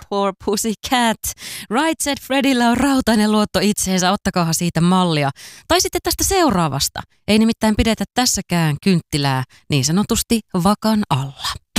poor pussycat. Right said Fredillä on rautainen luotto itseensä, ottakaahan siitä mallia. Tai sitten tästä seuraavasta. Ei nimittäin pidetä tässäkään kynttilää niin sanotusti vakan alla.